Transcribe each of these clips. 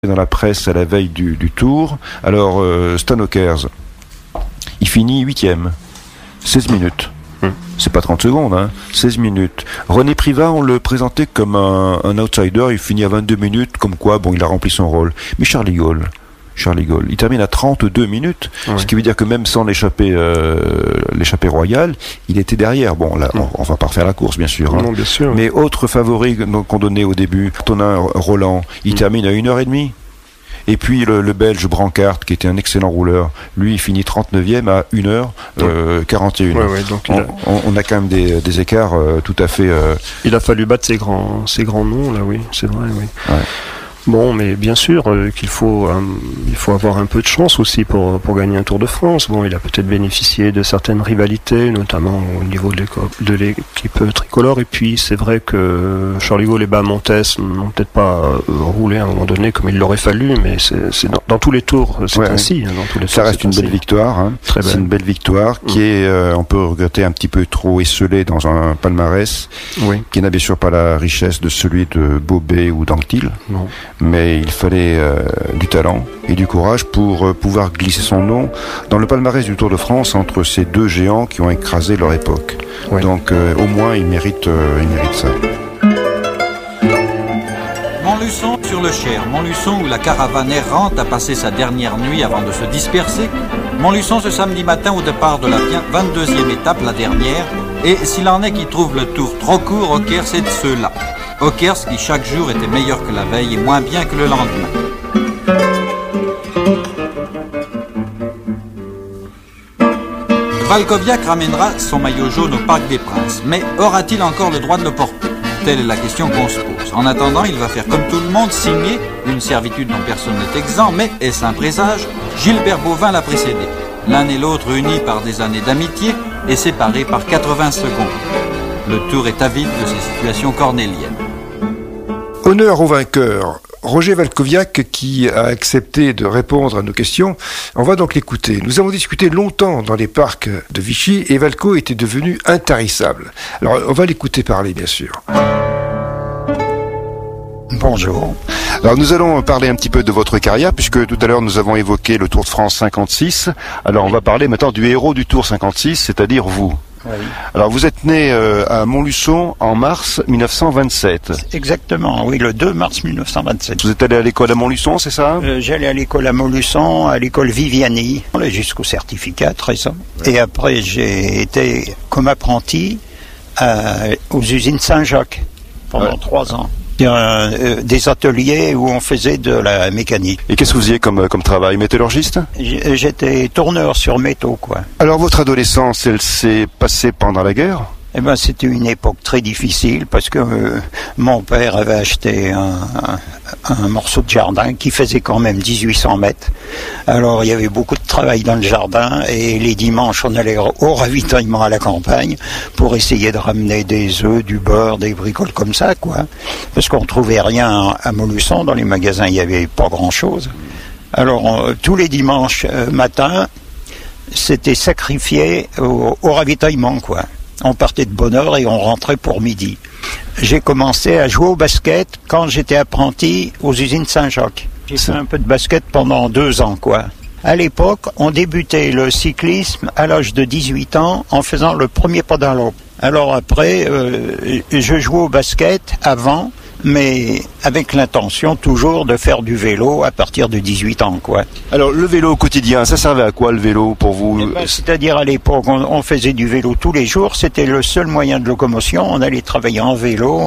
dans la presse à la veille du Tour. Alors, Stan Ockers, il finit 8e, 16 minutes. C'est pas 30 secondes, hein, 16 minutes. René Privat, on le présentait comme un outsider, il finit à 22 minutes, comme quoi, bon, il a rempli son rôle. Mais Charlie Gaulle, il termine à 32 minutes, ce qui veut dire que même sans l'échappée royale, il était derrière. Bon, là, on va pas refaire la course, bien sûr. Hein. Non, bien sûr. Mais autre favori qu'on donnait au début, Antonin Roland, il termine à 1h30. Et puis le Belge Brancard, qui était un excellent rouleur, lui il finit 39e à 1h41. Donc on a quand même des écarts tout à fait... Il a fallu battre ces grands noms, là, oui, c'est vrai, oui. Ouais. Bon, mais bien sûr qu'il faut avoir un peu de chance aussi pour gagner un Tour de France. Bon, il a peut-être bénéficié de certaines rivalités, notamment au niveau de l'équipe tricolore. Et puis, c'est vrai que Charlie Gaulle et Bas Montes n'ont peut-être pas roulé à un moment donné comme il l'aurait fallu, mais c'est dans tous les tours, c'est ainsi. Dans tous les ça tours, reste une belle victoire. Hein. Très belle. C'est une belle victoire qui est, on peut regretter, un petit peu trop esselée dans un palmarès, qui n'a bien sûr pas la richesse de celui de Bobet ou d'Anquetil. Non. Mais il fallait du talent et du courage pour pouvoir glisser son nom dans le palmarès du Tour de France entre ces deux géants qui ont écrasé leur époque. Donc au moins il mérite ça. Montluçon sur le Cher, Montluçon où la caravane errante a passé sa dernière nuit avant de se disperser. Montluçon ce samedi matin au départ de la 22e étape, la dernière. Et s'il en est qui trouvent le Tour trop court, Ockers c'est de ceux-là. Ockers qui chaque jour était meilleur que la veille et moins bien que le lendemain. Valkoviak ramènera son maillot jaune au Parc des Princes, mais aura-t-il encore le droit de le porter? Telle est la question qu'on se pose. En attendant, il va faire comme tout le monde, signer une servitude dont personne n'est exempt, mais, est-ce un présage? Gilbert Bovin l'a précédé. L'un et l'autre unis par des années d'amitié et séparés par 80 secondes. Le Tour est avide de ces situations cornéliennes. Honneur au vainqueur, Roger Valkoviak, qui a accepté de répondre à nos questions. On va donc l'écouter. Nous avons discuté longtemps dans les parcs de Vichy et Valco était devenu intarissable. Alors on va l'écouter parler, bien sûr. Bonjour. Alors nous allons parler un petit peu de votre carrière, puisque tout à l'heure nous avons évoqué le Tour de France 56. Alors on va parler maintenant du héros du Tour 56, c'est-à-dire vous. Oui. Alors vous êtes né à Montluçon en mars 1927. Exactement, oui, le 2 mars 1927. Vous êtes allé à l'école à Montluçon, c'est ça? J'allais à l'école à Montluçon, à l'école Viviani, jusqu'au certificat, très simple. Et après j'ai été comme apprenti aux usines Saint-Jacques pendant 3 ans. Des ateliers où on faisait de la mécanique. Et qu'est-ce que vous faisiez comme travail? Métallurgiste? J'étais tourneur sur métaux, quoi. Alors votre adolescence, elle s'est passée pendant la guerre? Eh ben, c'était une époque très difficile parce que mon père avait acheté un morceau de jardin qui faisait quand même 1800 mètres. Alors il y avait beaucoup de travail dans le jardin et les dimanches on allait au ravitaillement à la campagne pour essayer de ramener des œufs, du beurre, des bricoles comme ça, quoi. Parce qu'on trouvait rien à Montluçon, dans les magasins il n'y avait pas grand-chose. Alors tous les dimanches matin, c'était sacrifié au ravitaillement, quoi. On partait de bonne heure et on rentrait pour midi. J'ai commencé à jouer au basket quand j'étais apprenti aux usines Saint-Jacques. J'ai fait un peu de basket pendant 2 ans, quoi. À l'époque, on débutait le cyclisme à l'âge de 18 ans en faisant le premier pas dans l'eau. Alors après, je jouais au basket avant, mais avec l'intention toujours de faire du vélo à partir de 18 ans, quoi. Alors le vélo au quotidien, ça servait à quoi le vélo pour vous? C'est-à-dire à l'époque, on faisait du vélo tous les jours, c'était le seul moyen de locomotion, on allait travailler en vélo,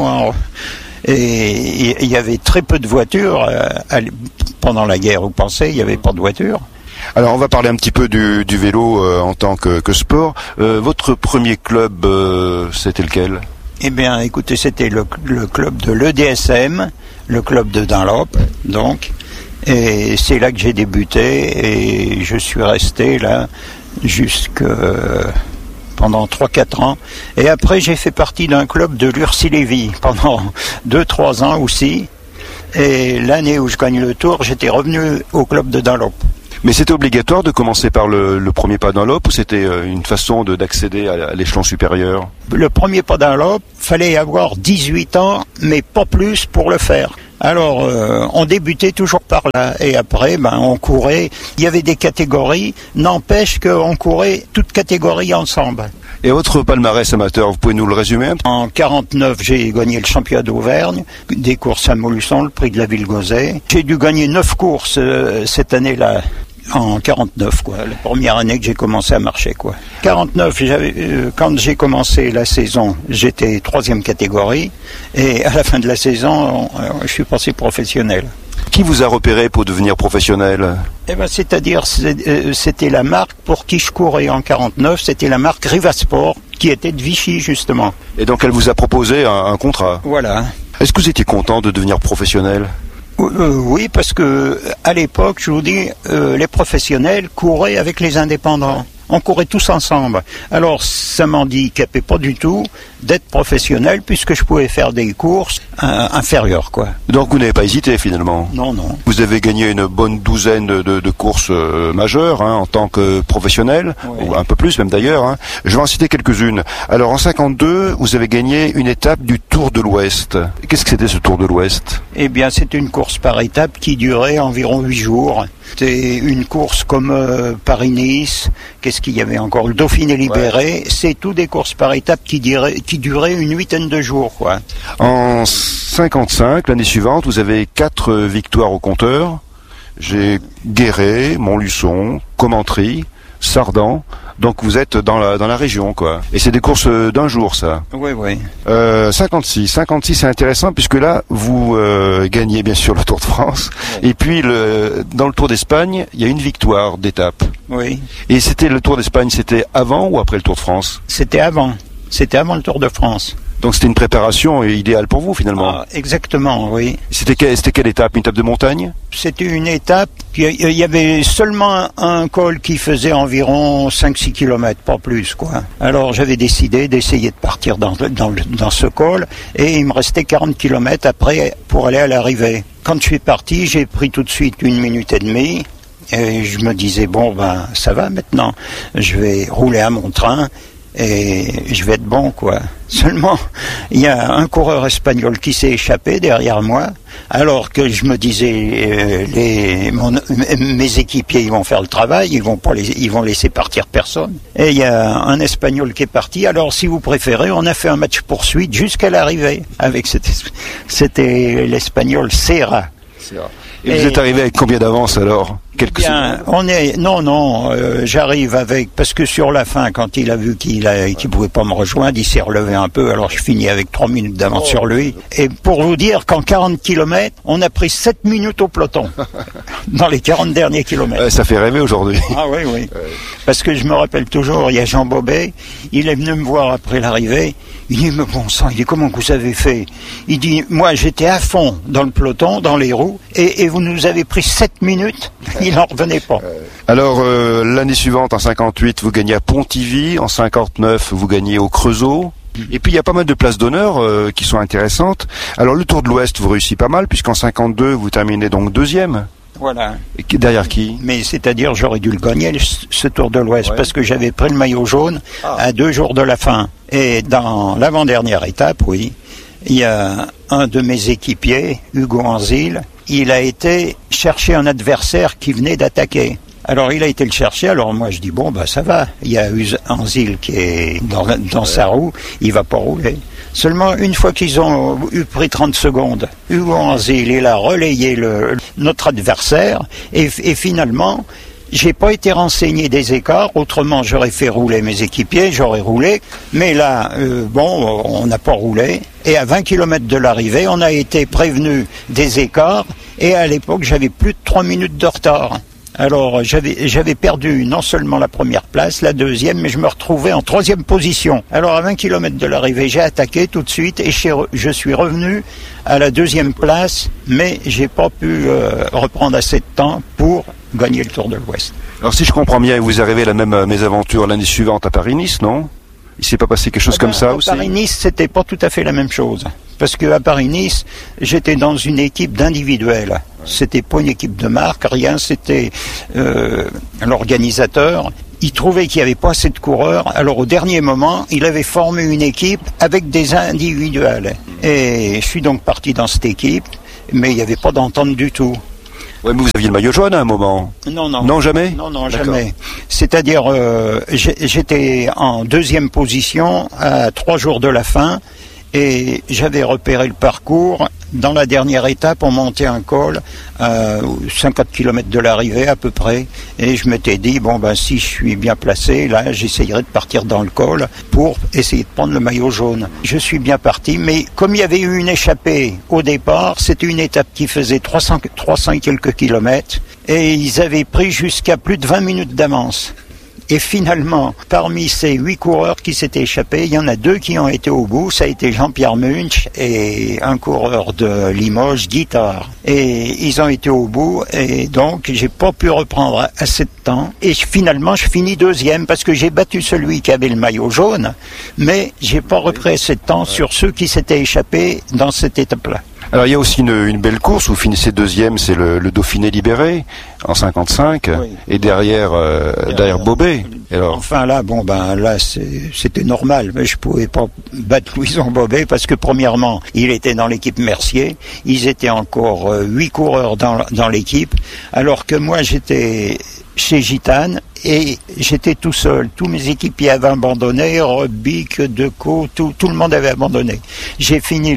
et il y avait très peu de voitures. Pendant la guerre, vous pensez, il n'y avait pas de voitures. Alors on va parler un petit peu du vélo en tant que sport. Votre premier club, c'était lequel? Eh bien, écoutez, c'était le club de l'EDSM, le club de Dunlop, donc. Et c'est là que j'ai débuté et je suis resté là pendant 3-4 ans. Et après, j'ai fait partie d'un club de l'Ursi-Lévy pendant 2-3 ans aussi. Et l'année où je gagne le Tour, j'étais revenu au club de Dunlop. Mais c'était obligatoire de commencer par le premier pas Dunlop ou c'était une façon d'accéder à l'échelon supérieur? Le premier pas Dunlop, fallait avoir 18 ans, mais pas plus pour le faire. Alors, on débutait toujours par là, et après, on courait. Il y avait des catégories, n'empêche qu'on courait toutes catégories ensemble. Et votre palmarès amateur, vous pouvez nous le résumer un peu ? En 49, j'ai gagné le championnat d'Auvergne, des courses à Montluçon, le prix de la Ville-Gauzet. J'ai dû gagner 9 courses cette année-là. En 49, quoi. La première année que j'ai commencé à marcher, quoi. 49, quand j'ai commencé la saison, j'étais 3e catégorie. Et à la fin de la saison, je suis passé professionnel. Qui vous a repéré pour devenir professionnel ? C'est-à-dire, c'était la marque pour qui je courais en 49, c'était la marque Rivasport, qui était de Vichy, justement. Et donc elle vous a proposé un contrat ? Voilà. Est-ce que vous étiez content de devenir professionnel ? Oui, parce que à l'époque, je vous dis, les professionnels couraient avec les indépendants. On courait tous ensemble. Alors, ça m'handicapait pas du tout d'être professionnel, puisque je pouvais faire des courses inférieures, quoi. Donc vous n'avez pas hésité finalement ? Non, non. Vous avez gagné une bonne douzaine de courses majeures en tant que professionnel, Oui. ou un peu plus même d'ailleurs. Je vais en citer quelques-unes. Alors en 52, vous avez gagné une étape du Tour de l'Ouest. Qu'est-ce que c'était ce Tour de l'Ouest ? Eh bien, c'était une course par étape qui durait environ 8 jours. C'était une course comme Paris-Nice. Qu'est-ce qu'il y avait encore ? Le Dauphiné libéré. Ouais. C'est tout des courses par étape qui duraient une 8aine de jours, quoi. En 55, l'année suivante, vous avez 4 victoires au compteur. J'ai Guéret, Montluçon, Commentry, Sardan. Donc vous êtes dans la région, quoi. Et c'est des courses d'un jour, ça. Oui, oui. 56, c'est intéressant puisque là vous gagnez bien sûr le Tour de France. Oui. Et puis dans le Tour d'Espagne, il y a une victoire d'étape. Oui. Et c'était le Tour d'Espagne, c'était avant ou après le Tour de France ? C'était avant. C'était avant le Tour de France. Donc c'était une préparation idéale pour vous finalement. Ah, exactement, oui. C'était quelle étape ? Une étape de montagne ? C'était une étape, il y avait seulement un col qui faisait environ 5-6 km, pas plus, quoi. Alors j'avais décidé d'essayer de partir dans ce col, et il me restait 40 km après pour aller à l'arrivée. Quand je suis parti, j'ai pris tout de suite 1 minute et demie, et je me disais, ça va maintenant, je vais rouler à mon train, et je vais être bon, quoi. Seulement, il y a un coureur espagnol qui s'est échappé derrière moi, alors que je me disais, mes équipiers, ils vont faire le travail, ils vont laisser partir personne. Et il y a un Espagnol qui est parti. Alors, si vous préférez, on a fait un match poursuite jusqu'à l'arrivée. C'était l'Espagnol Serra. Et vous êtes arrivé avec combien d'avance alors ? Quelques secondes. J'arrive avec, parce que sur la fin, quand il a vu qu'il pouvait pas me rejoindre, il s'est relevé un peu, alors je finis avec 3 minutes d'avance sur lui. Et pour vous dire qu'en 40 km, on a pris 7 minutes au peloton, dans les 40 derniers kilomètres. Ça fait rêver aujourd'hui. Ah oui, oui. Parce que je me rappelle toujours, il y a Jean Bobet, il est venu me voir après l'arrivée, il dit, mais bon sang, il dit, comment vous avez fait ? Il dit, moi j'étais à fond dans le peloton, dans les roues, et vous nous avez pris 7 minutes. Il n'en revenait pas. Alors, l'année suivante, en 58, vous gagnez à Pontivy. En 59, vous gagnez au Creusot. Et puis, il y a pas mal de places d'honneur qui sont intéressantes. Alors, le Tour de l'Ouest, vous réussissez pas mal, puisqu'en 52, vous terminez donc 2e. Voilà. Et derrière qui ? Mais c'est-à-dire, j'aurais dû le gagner, ce Tour de l'Ouest, parce que j'avais pris le maillot jaune à 2 jours de la fin. Et dans l'avant-dernière étape, oui, il y a un de mes équipiers, Hugo Anzil, il a été chercher un adversaire qui venait d'attaquer. Alors il a été le chercher, alors moi je dis ça va, il y a Anzil qui est dans sa roue, il va pas rouler. Seulement une fois qu'ils ont pris 30 secondes, Hugo Anzil, il a relayé notre adversaire et finalement j'ai pas été renseigné des écarts, autrement j'aurais fait rouler mes équipiers, j'aurais roulé, mais là, on n'a pas roulé, et à 20 km de l'arrivée, on a été prévenu des écarts, et à l'époque, j'avais plus de 3 minutes de retard. Alors, j'avais perdu non seulement la première place, la deuxième, mais je me retrouvais en 3e position. Alors, à 20 km de l'arrivée, j'ai attaqué tout de suite, et je suis revenu à la 2e place, mais j'ai pas pu reprendre assez de temps pour gagner le Tour de l'Ouest. Alors si je comprends bien, vous arrivez à la même mésaventure l'année suivante à Paris-Nice, non ? Il s'est pas passé quelque chose comme ça aussi ? À Paris-Nice, c'était pas tout à fait la même chose. Parce que à Paris-Nice, j'étais dans une équipe d'individuels. C'était pas une équipe de marque, rien, c'était l'organisateur. Il trouvait qu'il n'y avait pas assez de coureurs. Alors au dernier moment, il avait formé une équipe avec des individuels. Et je suis donc parti dans cette équipe. mais il n'y avait pas d'entente du tout. Ouais, mais vous aviez le maillot jaune à un moment. Non, non. Non, jamais? Non, non, D'accord. jamais. C'est-à-dire, j'étais en deuxième position à 3 jours de la fin et j'avais repéré le parcours. Dans la dernière étape, on montait un col à 50 km de l'arrivée à peu près. Et je m'étais dit, bon ben si je suis bien placé, là j'essayerai de partir dans le col pour essayer de prendre le maillot jaune. Je suis bien parti, mais comme il y avait eu une échappée au départ, c'était une étape qui faisait 300 et quelques kilomètres. Et ils avaient pris jusqu'à plus de 20 minutes d'avance. Et finalement, parmi ces 8 coureurs qui s'étaient échappés, il y en a 2 qui ont été au bout. Ça a été Jean-Pierre Munch et un coureur de Limoges, Guitare. Et ils ont été au bout et donc j'ai pas pu reprendre assez de temps. Et finalement, je finis deuxième parce que j'ai battu celui qui avait le maillot jaune, mais j'ai pas repris assez de temps sur ceux qui s'étaient échappés dans cette étape-là. Alors il y a aussi une belle course, vous finissez deuxième, c'est le Dauphiné libéré en 55, oui. Et derrière Bobet. Alors... Enfin là, bon ben là c'était normal, mais je pouvais pas battre Louison Bobet parce que premièrement, il était dans l'équipe Mercier, ils étaient encore 8 coureurs dans l'équipe, alors que moi j'étais chez Gitane et j'étais tout seul. Tous mes équipiers avaient abandonné, Robic, Decaux, tout le monde avait abandonné. J'ai fini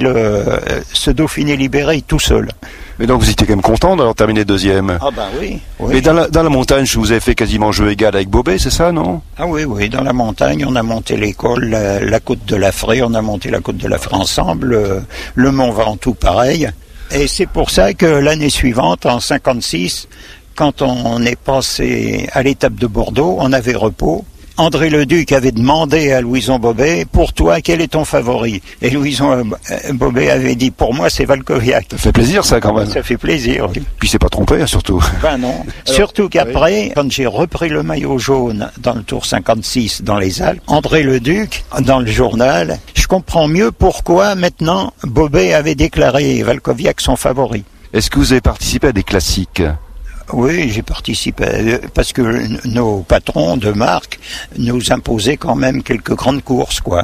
ce Dauphiné libéré tout seul. Mais donc vous étiez quand même content d'avoir terminé deuxième. Ah ben oui. Mais dans la montagne, vous avez fait quasiment jeu égal avec Bobet, c'est ça, non? Ah oui, dans la montagne, on a monté l'école, la côte de la Fraie, on a monté la côte de la Fraie ensemble, le Mont Ventoux pareil. Et c'est pour ça que l'année suivante, en 56, quand on est passé à l'étape de Bordeaux, on avait repos. André Leduc avait demandé à Louison Bobet, pour toi, quel est ton favori? Et Louison Bobet avait dit, pour moi, c'est Valkoviak. Ça fait plaisir, ça, quand même. Ça fait plaisir, oui. Puis c'est pas trompé, surtout. Ben non. Alors, surtout qu'après, quand j'ai repris le maillot jaune dans le Tour 56 dans les Alpes, André Leduc, dans le journal, je comprends mieux pourquoi, maintenant, Bobet avait déclaré Valkoviak son favori. Est-ce que vous avez participé à des classiques? Oui, j'ai participé parce que nos patrons de marque nous imposaient quand même quelques grandes courses, quoi.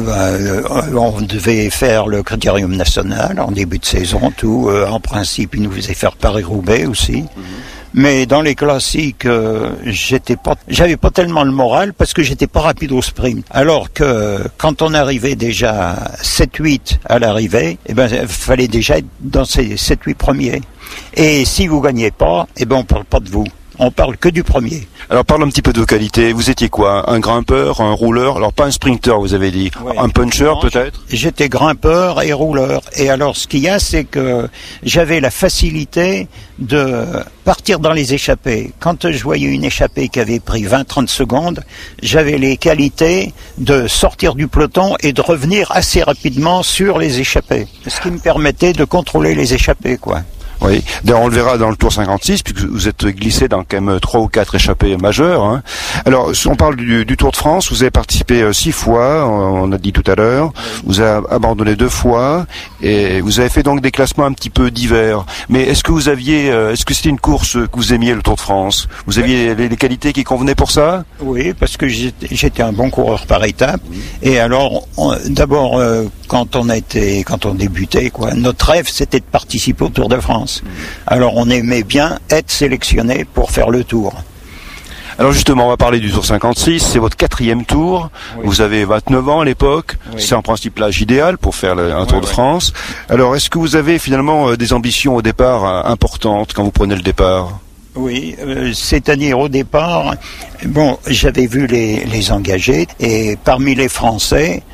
On devait faire le Critérium national en début de saison, tout. En principe, ils nous faisaient faire Paris-Roubaix aussi. Mais dans les classiques, j'avais pas tellement le moral parce que j'étais pas rapide au sprint. Alors que quand on arrivait déjà 7-8 à l'arrivée, fallait déjà être dans ces 7-8 premiers. Et si vous gagnez pas, on parle pas de vous. On parle que du premier. Alors parle un petit peu de vos qualités. Vous étiez quoi? Un grimpeur, un rouleur? Alors pas un sprinter, vous avez dit. Ouais. Un puncher peut-être? J'étais grimpeur et rouleur. Et alors ce qu'il y a, c'est que j'avais la facilité de partir dans les échappées. Quand je voyais une échappée qui avait pris 20-30 secondes, j'avais les qualités de sortir du peloton et de revenir assez rapidement sur les échappées. Ce qui me permettait de contrôler les échappées, quoi. Oui, d'ailleurs on le verra dans le Tour 56, puisque vous êtes glissé dans quand même 3 ou 4 échappées majeures. Hein. Alors, on parle du Tour de France, vous avez participé 6 fois, on a dit tout à l'heure, vous avez abandonné 2 fois, et vous avez fait donc des classements un petit peu divers. Mais est-ce que c'était une course que vous aimiez, le Tour de France? Vous aviez les qualités qui convenaient pour ça? Oui, parce que j'étais un bon coureur par étape, et alors, d'abord, quand on débutait, quoi, notre rêve c'était de participer au Tour de France. Alors on aimait bien être sélectionné pour faire le tour. Alors justement, on va parler du Tour 56, c'est votre 4e tour, oui. Vous avez 29 ans à l'époque, oui. C'est en principe l'âge idéal pour faire un Tour de France. Alors est-ce que vous avez finalement des ambitions au départ importantes quand vous prenez le départ? Oui, c'est-à-dire au départ, j'avais vu les engagés et parmi les Français,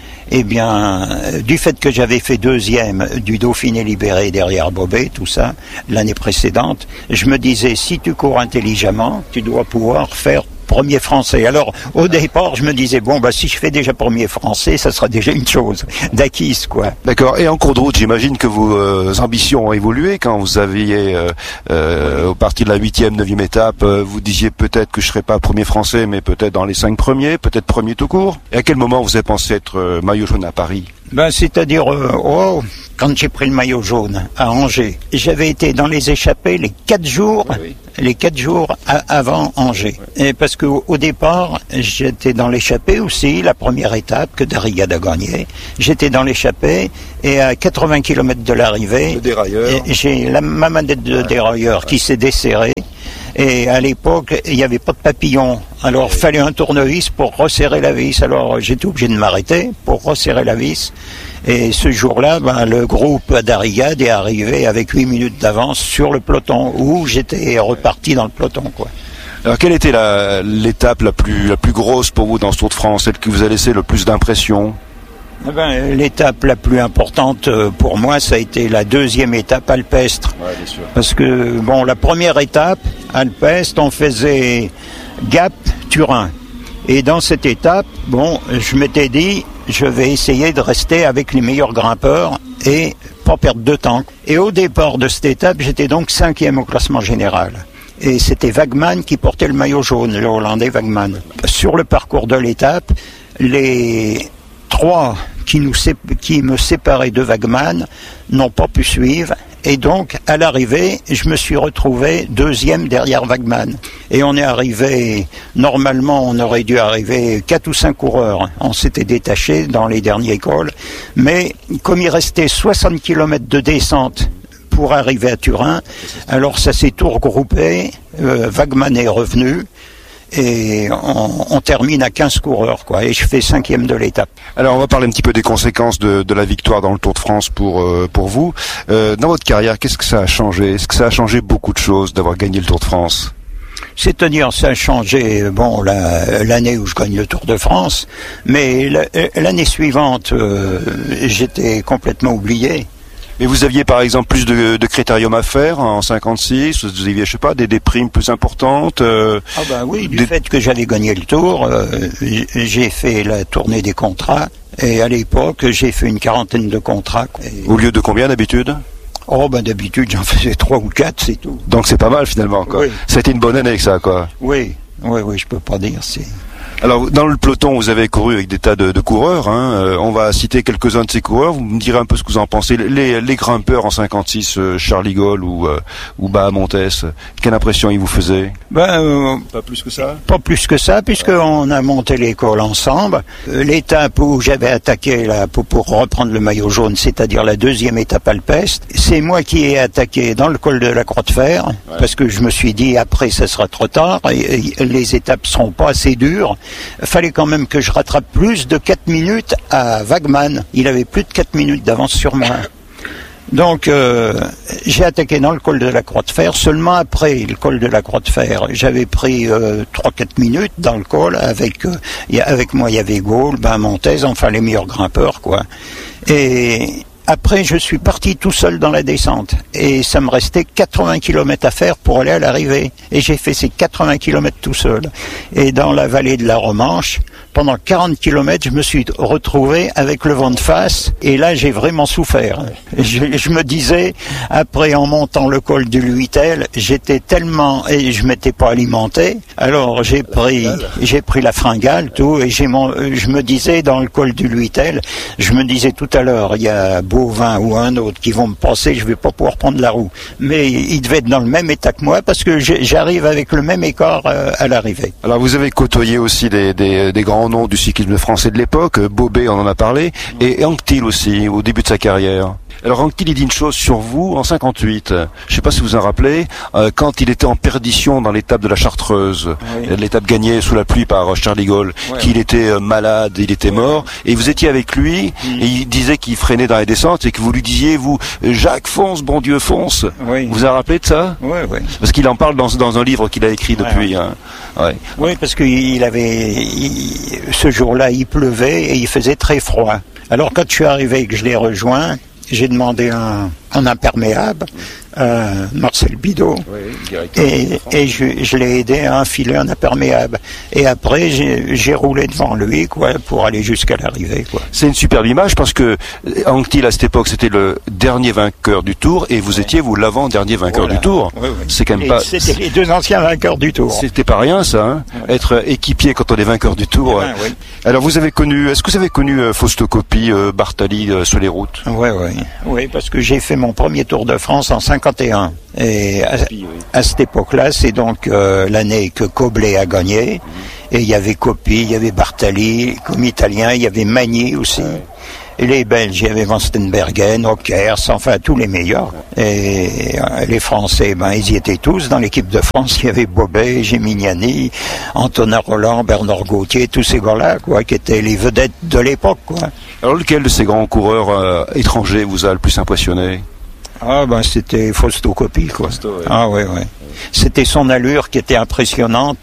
du fait que j'avais fait 2e du Dauphiné libéré derrière Bobet, tout ça, l'année précédente, je me disais, si tu cours intelligemment, tu dois pouvoir faire premier français. Alors, au départ, je me disais, si je fais déjà premier français, ça sera déjà une chose d'acquise, quoi. D'accord. Et en cours de route, j'imagine que vos ambitions ont évolué quand vous aviez, au parti de la 8e, 9e étape, vous disiez peut-être que je serais pas premier français, mais peut-être dans les 5 premiers, peut-être premier tout court. Et à quel moment vous avez pensé être maillot jaune à Paris? C'est-à-dire, quand j'ai pris le maillot jaune à Angers, j'avais été dans les échappées les 4 jours les 4 jours avant Angers. Et parce qu'au départ, j'étais dans l'échappée aussi, la première étape que Darrigade a gagnée. J'étais dans l'échappée et à 80 km de l'arrivée, j'ai ma manette de dérailleur qui s'est desserrée. Et à l'époque, il n'y avait pas de papillon. Alors, il fallait un tournevis pour resserrer la vis. Alors, j'étais obligé de m'arrêter pour resserrer la vis. Et ce jour-là, le groupe Darrigade est arrivé avec 8 minutes d'avance sur le peloton, où j'étais reparti dans le peloton, quoi. Alors, quelle était l'étape la plus grosse pour vous dans ce Tour de France, celle qui vous a laissé le plus d'impression? L'étape la plus importante pour moi, ça a été la deuxième étape alpestre. Ouais, bien sûr. Parce que, la première étape alpestre, on faisait Gap-Turin. Et dans cette étape, je m'étais dit, je vais essayer de rester avec les meilleurs grimpeurs et pas perdre de temps. Et au départ de cette étape, j'étais donc 5e au classement général. Et c'était Wagman qui portait le maillot jaune, le Hollandais Wagman. Sur le parcours de l'étape, les 3 qui me séparaient de Wagman n'ont pas pu suivre. Et donc, à l'arrivée, je me suis retrouvé 2e derrière Wagman. Et on est arrivé, normalement, on aurait dû arriver 4 ou 5 coureurs. On s'était détaché dans les derniers cols. Mais comme il restait 60 km de descente pour arriver à Turin, alors ça s'est tout regroupé. Wagman est revenu. Et on termine à 15 coureurs, quoi. Et je fais 5e de l'étape. Alors, on va parler un petit peu des conséquences de la victoire dans le Tour de France pour vous. Dans votre carrière, qu'est-ce que ça a changé? Est-ce que ça a changé beaucoup de choses d'avoir gagné le Tour de France? C'est-à-dire, ça a changé, l'année où je gagne le Tour de France, mais l'année suivante, j'étais complètement oublié. Mais vous aviez par exemple plus de critériums à faire en 56, vous aviez, je sais pas, des primes plus importantes Oui, du fait que j'avais gagné le Tour, j'ai fait la tournée des contrats, et à l'époque, j'ai fait une 40aine de contrats. Au lieu de combien d'habitude? D'habitude, j'en faisais 3 ou 4, c'est tout. Donc c'est pas mal finalement, quoi. Oui. Ça a été une bonne année, ça, quoi. Oui, je peux pas dire, c'est... Alors, dans le peloton, vous avez couru avec des tas de coureurs. On va citer quelques-uns de ces coureurs. Vous me direz un peu ce que vous en pensez. Les grimpeurs en 56, Charlie Gaulle ou Bahamontes, quelle impression ils vous faisaient? Pas plus que ça. Pas plus que ça, puisqu'on a monté les cols ensemble. L'étape où j'avais attaqué là pour reprendre le maillot jaune, c'est-à-dire la deuxième étape alpestre, c'est moi qui ai attaqué dans le col de la Croix de Fer, parce que je me suis dit après ça sera trop tard, les étapes seront pas assez dures. Fallait quand même que je rattrape plus de 4 minutes à Wagman. Il avait plus de 4 minutes d'avance sur moi. Donc j'ai attaqué dans le col de la Croix de Fer. Seulement après le col de la Croix de Fer, j'avais pris 3-4 minutes dans le col. Avec moi, il y avait Gaulle, Bahamontes, enfin les meilleurs grimpeurs, quoi. Et après, je suis parti tout seul dans la descente. Et ça me restait 80 km à faire pour aller à l'arrivée. Et j'ai fait ces 80 km tout seul. Et dans la vallée de la Romanche, pendant 40 km, je me suis retrouvé avec le vent de face. Et là, j'ai vraiment souffert. Je me disais, après, en montant le col du Luitel, j'étais tellement... Et je m'étais pas alimenté. Alors, j'ai pris la fringale, tout. Et je me disais, dans le col du Luitel, je me disais tout à l'heure, il y a Beauvin ou un autre qui vont me passer, je vais pas pouvoir prendre la roue. Mais il devait être dans le même état que moi, parce que j'arrive avec le même écart à l'arrivée. Alors, vous avez côtoyé aussi des grands noms du cyclisme français de l'époque, Bobet, on en a parlé, et Anquetil aussi, au début de sa carrière. Alors Anquetil, il dit une chose sur vous en 58. Je sais pas si vous en rappelez, quand il était en perdition dans l'étape de la Chartreuse, l'étape gagnée sous la pluie par Charlie Gaulle, qu'il était malade, il était mort, et vous étiez avec lui, et il disait qu'il freinait dans les descentes, et que vous lui disiez, vous, Jacques, fonce, bon Dieu, fonce. Oui. Vous vous en rappelez de ça? Oui. Parce qu'il en parle dans un livre qu'il a écrit depuis. Hein. Ouais. Oui, parce ce jour-là, il pleuvait et il faisait très froid. Alors quand je suis arrivé et que je l'ai rejoint, j'ai demandé un imperméable à Marcel Bidot, et je l'ai aidé à enfiler un imperméable. Et après, j'ai roulé devant lui, quoi, pour aller jusqu'à l'arrivée, quoi. C'est une superbe image parce que Anquetil, à cette époque, c'était le dernier vainqueur du Tour et vous étiez, vous, l'avant-dernier vainqueur du Tour. Oui. C'est quand même pas... C'était les deux anciens vainqueurs du Tour. C'était pas rien, ça, hein, être équipier quand on est vainqueur du Tour. Oui. Alors, est-ce que vous avez connu Fausto Coppi, Bartali sur les routes? Oui, parce que j'ai fait mon premier Tour de France en 51. Et à cette époque-là, c'est donc l'année que Koblet a gagné. Et il y avait Coppi, il y avait Bartali, comme italien, il y avait Magny aussi. Et les Belges, il y avait Van Stenbergen, Ockers, enfin tous les meilleurs. Et les Français, ils y étaient tous. Dans l'équipe de France, il y avait Bobet, Gemignani, Antonin Roland, Bernard Gauthier, tous ces gars-là, quoi, qui étaient les vedettes de l'époque, quoi. Alors lequel de ces grands coureurs étrangers vous a le plus impressionné? C'était Fausto Coppi, quoi. Fausto, ouais. Ah ouais. C'était son allure qui était impressionnante,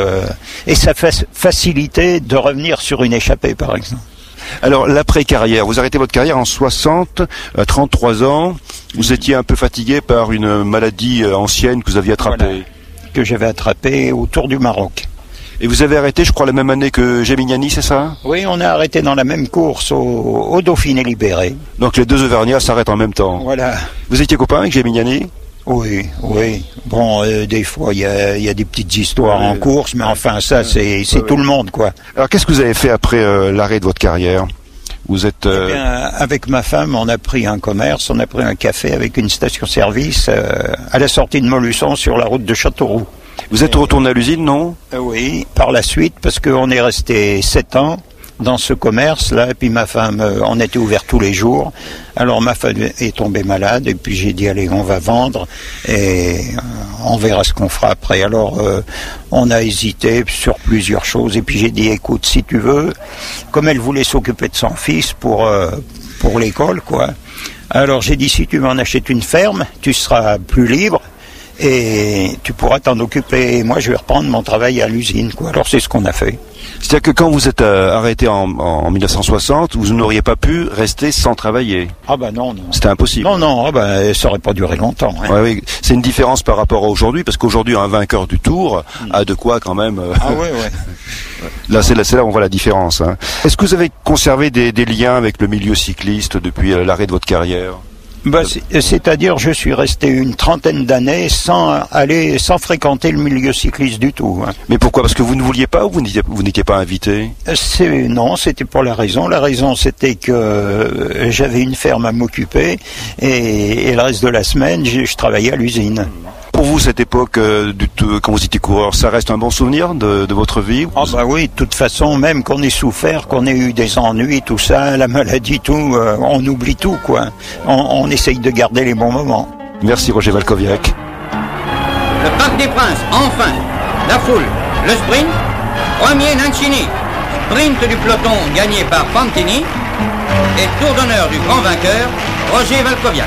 et sa facilité de revenir sur une échappée, par exemple. Alors, l'après-carrière, vous arrêtez votre carrière en 60, à 33 ans. Vous étiez un peu fatigué par une maladie ancienne que vous aviez attrapée. Voilà, que j'avais attrapée au Tour du Maroc. Et vous avez arrêté, je crois, la même année que Gemignani, c'est ça? Oui, on a arrêté dans la même course au Dauphiné libéré. Donc les deux Auvergnats s'arrêtent en même temps. Voilà. Vous étiez copain avec Gemignani? Oui. Bon, des fois, il y a des petites histoires en course, mais enfin, ça, c'est tout le monde, quoi. Alors, qu'est-ce que vous avez fait après l'arrêt de votre carrière? Vous êtes... Eh bien, avec ma femme, on a pris un commerce, on a pris un café avec une station-service à la sortie de Montluçon sur la route de Châteauroux. Vous êtes retourné à l'usine, non? Oui, par la suite, parce qu'on est resté 7 ans dans ce commerce-là, et puis ma femme, on était ouvert tous les jours. Alors ma femme est tombée malade, et puis j'ai dit, allez, on va vendre, et on verra ce qu'on fera après. Alors on a hésité sur plusieurs choses, et puis j'ai dit, écoute, si tu veux, comme elle voulait s'occuper de son fils pour l'école, quoi. Alors j'ai dit, si tu veux en acheter une ferme, tu seras plus libre, et tu pourras t'en occuper. Et moi, je vais reprendre mon travail à l'usine, quoi. Alors c'est ce qu'on a fait. C'est-à-dire que quand vous êtes arrêté en 1960, vous n'auriez pas pu rester sans travailler. Ah non. C'était impossible. Non, ça aurait pas duré longtemps. Hein. Oui. C'est une différence par rapport à aujourd'hui, parce qu'aujourd'hui, un vainqueur du Tour a de quoi quand même... ouais. Là, c'est là où on voit la différence. Hein. Est-ce que vous avez conservé des liens avec le milieu cycliste depuis l'arrêt de votre carrière? C'est-à-dire, je suis resté une trentaine d'années sans fréquenter le milieu cycliste du tout. Hein. Mais pourquoi? Parce que vous ne vouliez pas ou vous n'étiez pas invité? Non, c'était pas la raison. La raison, c'était que j'avais une ferme à m'occuper et le reste de la semaine, je travaillais à l'usine. Pour vous, cette époque, quand vous étiez coureur, ça reste un bon souvenir de votre vie? Oui, de toute façon, même qu'on ait souffert, qu'on ait eu des ennuis, tout ça, la maladie, tout, on oublie tout, quoi. On essaye de garder les bons moments. Merci Roger Walkowiak. Le Parc des Princes, enfin. La foule, le sprint, premier Nancini. Sprint du peloton gagné par Fantini. Et tour d'honneur du grand vainqueur, Roger Walkowiak.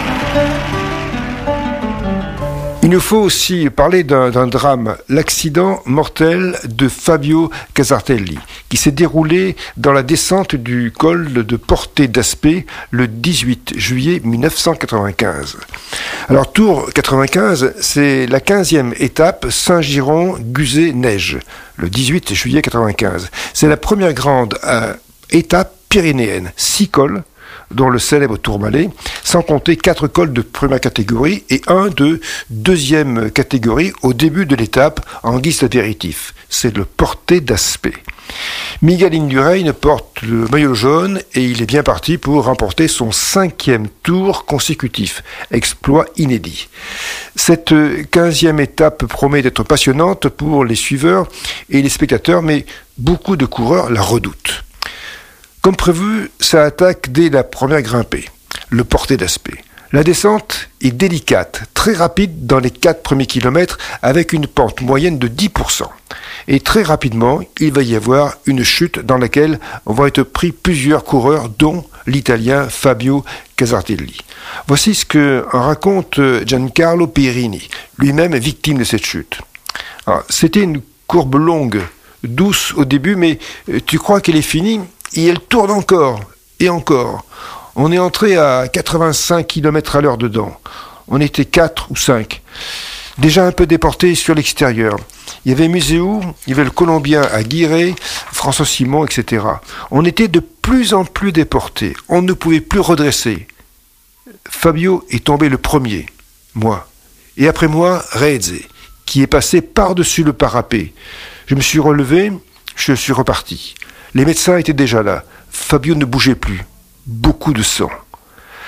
Il nous faut aussi parler d'un drame, l'accident mortel de Fabio Casartelli, qui s'est déroulé dans la descente du col de Portet d'Aspet le 18 juillet 1995. Alors, Tour 95, c'est la 15e étape Saint-Giron-Guzet-Neige, le 18 juillet 95. C'est la première grande étape pyrénéenne, 6 cols, dont le célèbre Tourmalet, sans compter 4 cols de première catégorie et un de deuxième catégorie au début de l'étape en guise d'apéritif. C'est le Portet d'Aspet. Miguel Indurain porte le maillot jaune et il est bien parti pour remporter son 5e tour consécutif. Exploit inédit. Cette 15e étape promet d'être passionnante pour les suiveurs et les spectateurs, mais beaucoup de coureurs la redoutent. Comme prévu, ça attaque dès la première grimpée, le Portet d'Aspet. La descente est délicate, très rapide dans les 4 premiers kilomètres avec une pente moyenne de 10%. Et très rapidement, il va y avoir une chute dans laquelle vont être pris plusieurs coureurs, dont l'Italien Fabio Casartelli. Voici ce que raconte Giancarlo Pierini, lui-même victime de cette chute. Alors, c'était une courbe longue, douce au début, mais tu crois qu'elle est finie ? Et elle tourne encore, et encore. On est entré à 85 km à l'heure dedans. On était 4 ou 5. Déjà un peu déportés sur l'extérieur. Il y avait Muséou, il y avait le Colombien Aguirre, François Simon, etc. On était de plus en plus déportés. On ne pouvait plus redresser. Fabio est tombé le premier, moi. Et après moi, Reze, qui est passé par-dessus le parapet. Je me suis relevé, je suis reparti. Les médecins étaient déjà là. Fabio ne bougeait plus. Beaucoup de sang.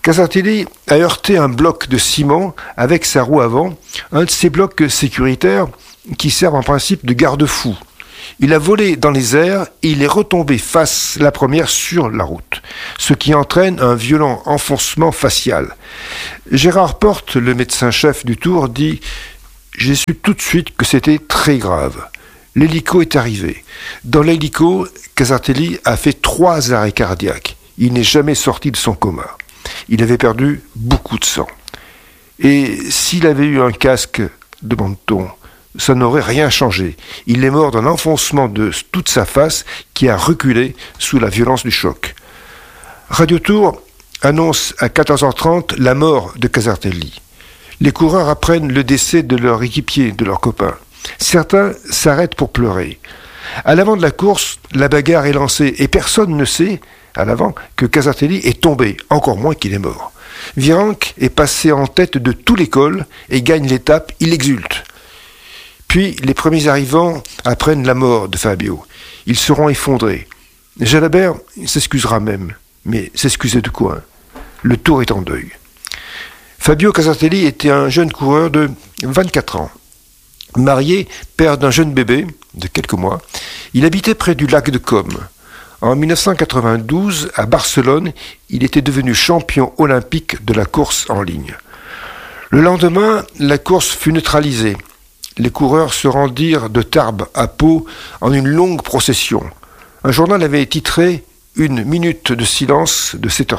Casartelli a heurté un bloc de ciment avec sa roue avant, un de ces blocs sécuritaires qui servent en principe de garde-fou. Il a volé dans les airs et il est retombé face la première sur la route, ce qui entraîne un violent enfoncement facial. Gérard Porte, le médecin-chef du Tour, dit « J'ai su tout de suite que c'était très grave. L'hélico est arrivé. Dans l'hélico, Casartelli a fait 3 arrêts cardiaques. Il n'est jamais sorti de son coma. Il avait perdu beaucoup de sang. Et s'il avait eu un casque de menton, ça n'aurait rien changé. Il est mort d'un enfoncement de toute sa face qui a reculé sous la violence du choc. » Radio Tour annonce à 14h30 la mort de Casartelli. Les coureurs apprennent le décès de leur équipier, de leur copain. Certains s'arrêtent pour pleurer. À l'avant de la course, la bagarre est lancée et personne ne sait, à l'avant, que Casartelli est tombé, encore moins qu'il est mort. Virenque est passé en tête de tous les cols et gagne l'étape, il exulte. Puis les premiers arrivants apprennent la mort de Fabio. Ils seront effondrés. Jalabert s'excusera même. Mais s'excuser de quoi? Le Tour est en deuil. Fabio Casartelli était un jeune coureur de 24 ans. Marié, père d'un jeune bébé de quelques mois, il habitait près du lac de Côme. En 1992, à Barcelone, il était devenu champion olympique de la course en ligne. Le lendemain, la course fut neutralisée. Les coureurs se rendirent de Tarbes à Pau en une longue procession. Un journal avait titré « Une minute de silence de 7h30 ».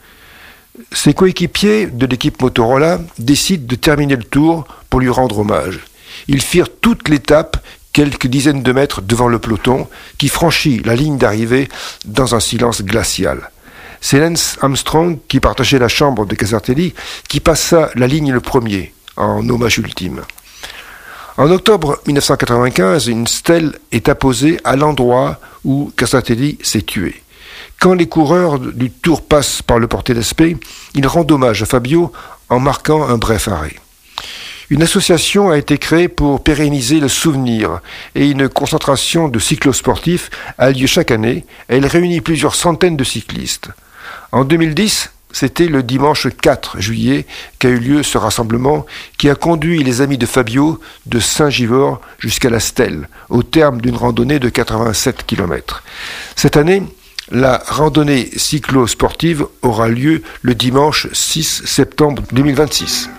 Ses coéquipiers de l'équipe Motorola décident de terminer le tour pour lui rendre hommage. Ils firent toute l'étape, quelques dizaines de mètres devant le peloton, qui franchit la ligne d'arrivée dans un silence glacial. C'est Lance Armstrong, qui partageait la chambre de Casartelli, qui passa la ligne le premier, en hommage ultime. En octobre 1995, une stèle est apposée à l'endroit où Casartelli s'est tué. Quand les coureurs du Tour passent par le Porte d'Espée, ils rendent hommage à Fabio en marquant un bref arrêt. Une association a été créée pour pérenniser le souvenir et une concentration de cyclosportifs a lieu chaque année. Elle réunit plusieurs centaines de cyclistes. En 2010, c'était le dimanche 4 juillet qu'a eu lieu ce rassemblement qui a conduit les amis de Fabio de Saint-Givors jusqu'à la Stèle, au terme d'une randonnée de 87 km. Cette année, la randonnée cyclo-sportive aura lieu le dimanche 6 septembre 2026.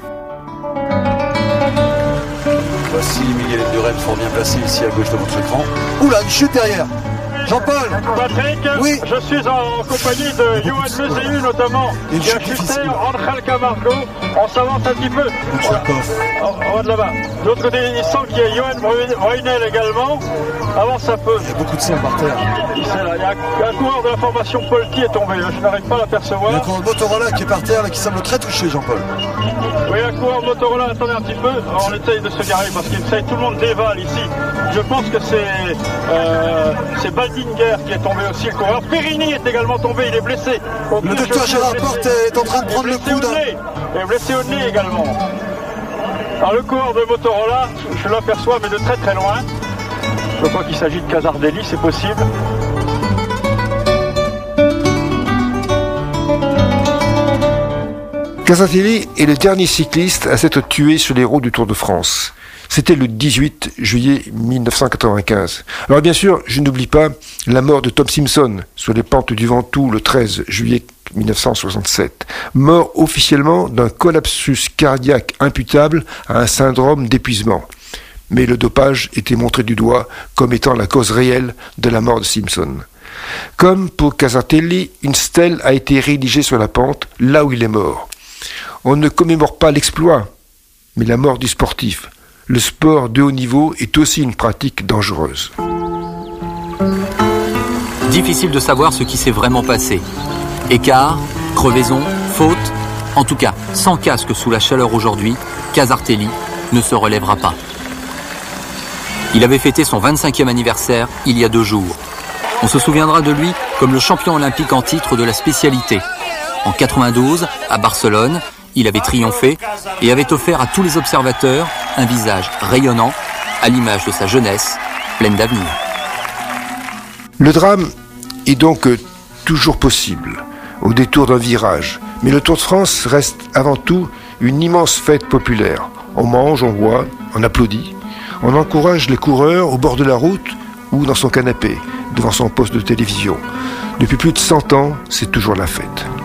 Voici Miguel Indurain fort bien placé ici à gauche de votre écran. Oula, une chute derrière. Jean-Paul. Patrick, oui. Je suis en compagnie de Johan Meseu notamment, qui a chuté Angel Camargo. On s'avance un petit peu. On va de là-bas. De l'autre côté, il semble qu'il y a Johan Bruynel également. Avance un peu. Il y a beaucoup de sang par terre. Il y a un coureur de la formation Polti est tombé. Je n'arrive pas à l'apercevoir. Il y a un coureur de Motorola qui est par terre et qui semble très touché, Jean-Paul. Oui, un coureur de Motorola, attendez un petit peu. On essaye de se garer parce qu'il essaye, tout le monde dévale ici. Je pense que c'est Baldinger qui est tombé aussi, le coureur. Perini est également tombé, il est blessé. Le docteur Gérard Porte est en train de prendre le coude. Il est blessé au nez également. Alors le coureur de Motorola, je l'aperçois mais de très très loin. Je crois qu'il s'agit de Casartelli, c'est possible. Casartelli est le dernier cycliste à s'être tué sur les routes du Tour de France. C'était le 18 juillet 1995. Alors bien sûr, je n'oublie pas la mort de Tom Simpson sur les pentes du Ventoux le 13 juillet 1967. Mort officiellement d'un collapsus cardiaque imputable à un syndrome d'épuisement. Mais le dopage était montré du doigt comme étant la cause réelle de la mort de Simpson. Comme pour Casartelli, une stèle a été rédigée sur la pente, là où il est mort. On ne commémore pas l'exploit, mais la mort du sportif. Le sport de haut niveau est aussi une pratique dangereuse. Difficile de savoir ce qui s'est vraiment passé. Écart, crevaison, faute. En tout cas, sans casque sous la chaleur aujourd'hui, Casartelli ne se relèvera pas. Il avait fêté son 25e anniversaire il y a 2 jours. On se souviendra de lui comme le champion olympique en titre de la spécialité. En 92, à Barcelone, il avait triomphé et avait offert à tous les observateurs un visage rayonnant, à l'image de sa jeunesse, pleine d'avenir. Le drame est donc toujours possible, au détour d'un virage, Mais le Tour de France reste avant tout une immense fête populaire. On mange, on boit, on applaudit. On encourage les coureurs au bord de la route ou dans son canapé, devant son poste de télévision. Depuis plus de 100 ans, c'est toujours la fête.